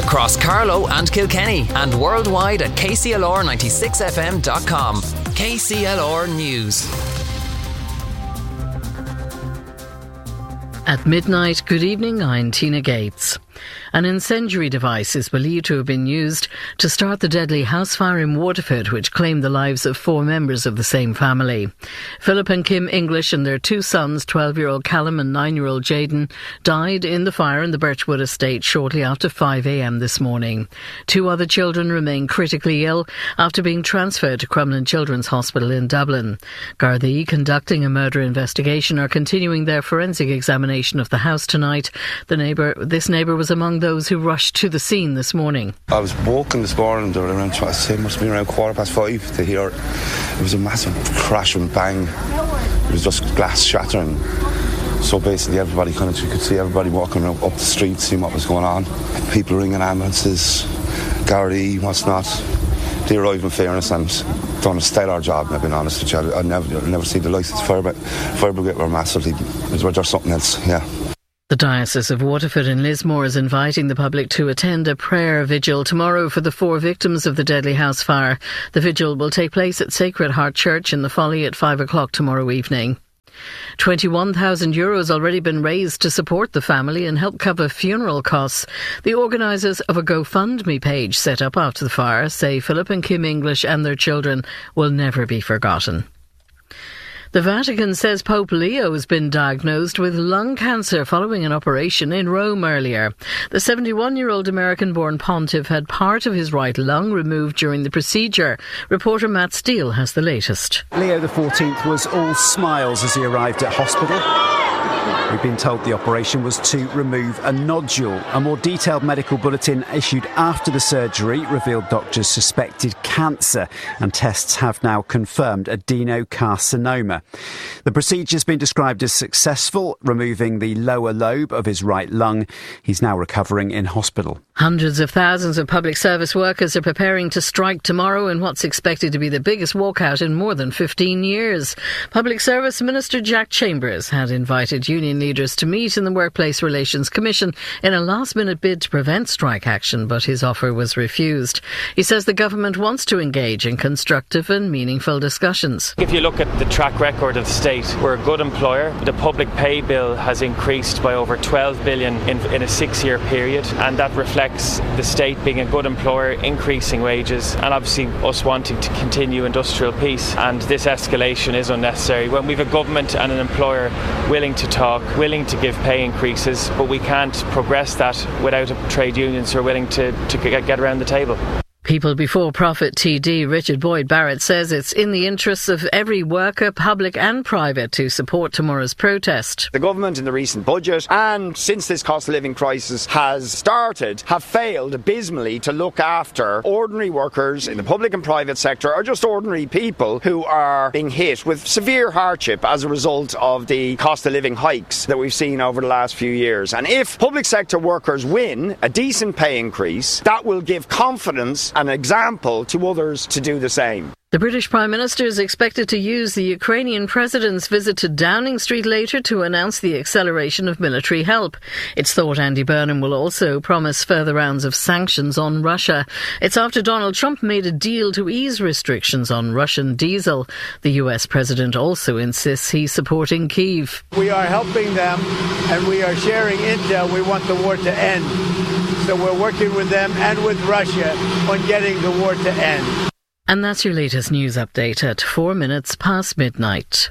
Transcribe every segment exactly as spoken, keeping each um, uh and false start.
across Carlow and Kilkenny and worldwide at k c l r ninety-six f m dot com. K C L R News. At midnight, good evening, I'm Tina Gates. An incendiary device is believed to have been used to start the deadly house fire in Waterford, which claimed the lives of four members of the same family. Philip and Kim English and their two sons, twelve-year-old Callum and nine-year-old Jaden, died in the fire in the Birchwood estate shortly after five a m this morning. Two other children remain critically ill after being transferred to Crumlin Children's Hospital in Dublin. Gardaí, conducting a murder investigation, are continuing their forensic examination of the house tonight. The neighbour, this neighbour was among those who rushed to the scene this morning. I was woken this morning, there were around, I say, it must have been around quarter past five to hear it was a massive crash and bang. It was just glass shattering. So basically everybody kind of, you could see everybody walking up the street, seeing what was going on. People ringing ambulances, Gardaí, what's not. They arrived in fairness and done a stellar job, I've been honest with you. I've never, I've never seen the likes of the fire, fire brigade were massively, it was just something else, yeah. The Diocese of Waterford in Lismore is inviting the public to attend a prayer vigil tomorrow for the four victims of the deadly house fire. The vigil will take place at Sacred Heart Church in the Folly at five o'clock tomorrow evening. twenty-one thousand euros already been raised to support the family and help cover funeral costs. The organisers of a GoFundMe page set up after the fire say Philip and Kim English and their children will never be forgotten. The Vatican says Pope Leo has been diagnosed with lung cancer following an operation in Rome earlier. The seventy-one-year-old American-born pontiff had part of his right lung removed during the procedure. Reporter Matt Steele has the latest. Leo the fourteenth was all smiles as he arrived at hospital. We've been told the operation was to remove a nodule. A more detailed medical bulletin issued after the surgery revealed doctors suspected cancer, and tests have now confirmed adenocarcinoma. The procedure has been described as successful, removing the lower lobe of his right lung. He's now recovering in hospital. Hundreds of thousands of public service workers are preparing to strike tomorrow in what's expected to be the biggest walkout in more than fifteen years. Public Service Minister Jack Chambers had invited union leaders to meet in the Workplace Relations Commission in a last-minute bid to prevent strike action, but his offer was refused. He says the government wants to engage in constructive and meaningful discussions. If you look at the track record of the state, we're a good employer. The public pay bill has increased by over twelve billion in, in a six-year period, and that reflects the state being a good employer, increasing wages, and obviously us wanting to continue industrial peace. And this escalation is unnecessary. When we have a government and an employer willing to talk, willing to give pay increases, but we can't progress that without trade unions who are willing to, to get, get around the table. People Before Profit T D Richard Boyd Barrett says it's in the interests of every worker, public and private, to support tomorrow's protest. The government in the recent budget and since this cost of living crisis has started have failed abysmally to look after ordinary workers in the public and private sector, or just ordinary people who are being hit with severe hardship as a result of the cost of living hikes that we've seen over the last few years. And if public sector workers win a decent pay increase, that will give confidence an example to others to do the same. The British Prime Minister is expected to use the Ukrainian President's visit to Downing Street later to announce the acceleration of military help. It's thought Andy Burnham will also promise further rounds of sanctions on Russia. It's after Donald Trump made a deal to ease restrictions on Russian diesel. The U S President also insists he's supporting Kyiv. We are helping them and we are sharing intel. We want the war to end. So we're working with them and with Russia on getting the war to end. And that's your latest news update at four minutes past midnight.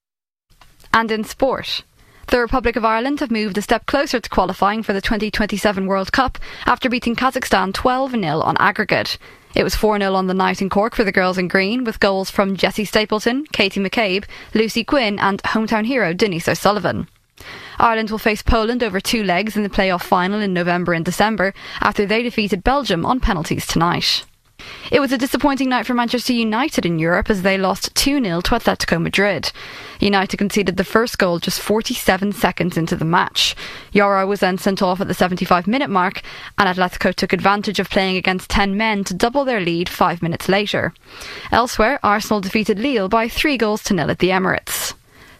And in sport, the Republic of Ireland have moved a step closer to qualifying for the twenty twenty-seven World Cup after beating Kazakhstan twelve nil on aggregate. It was four nil on the night in Cork for the girls in green, with goals from Jessie Stapleton, Katie McCabe, Lucy Quinn and hometown hero Denise O'Sullivan. Ireland will face Poland over two legs in the playoff final in November and December after they defeated Belgium on penalties tonight. It was a disappointing night for Manchester United in Europe as they lost two nil to Atletico Madrid. United conceded the first goal just forty-seven seconds into the match. Yara was then sent off at the seventy-five minute mark, and Atletico took advantage of playing against ten men to double their lead five minutes later. Elsewhere, Arsenal defeated Lille by three goals to nil at the Emirates.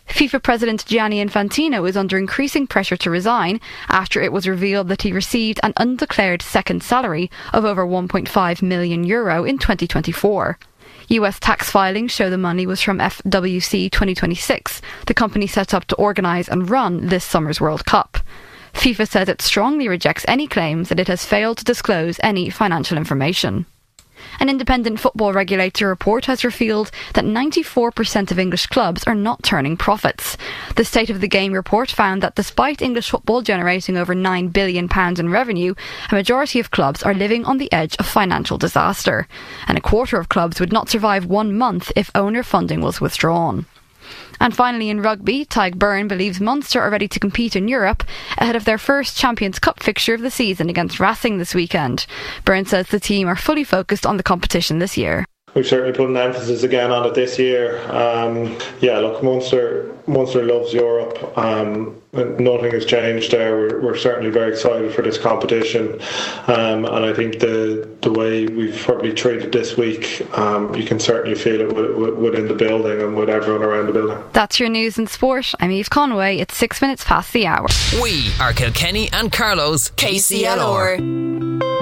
FIFA President Gianni Infantino is under increasing pressure to resign after it was revealed that he received an undeclared second salary of over one point five million euro in twenty twenty-four. U S tax filings show the money was from F W C twenty twenty-six, the company set up to organise and run this summer's World Cup. FIFA says it strongly rejects any claims that it has failed to disclose any financial information. An independent football regulator report has revealed that ninety-four percent of English clubs are not turning profits. The State of the Game report found that despite English football generating over nine billion pounds in revenue, a majority of clubs are living on the edge of financial disaster. And a quarter of clubs would not survive one month if owner funding was withdrawn. And finally in rugby, Tadhg Beirne believes Munster are ready to compete in Europe ahead of their first Champions Cup fixture of the season against Racing this weekend. Beirne says the team are fully focused on the competition this year. We've certainly put an emphasis again on it this year. Um, yeah, look, Munster, Munster loves Europe. Um, nothing has changed there. We're, we're certainly very excited for this competition. Um, and I think the the way we've probably treated this week, um, you can certainly feel it w- w- within the building and with everyone around the building. That's your news in sport. I'm Eve Conway. It's six minutes past the hour. We are Kilkenny and Carlow's K C L R.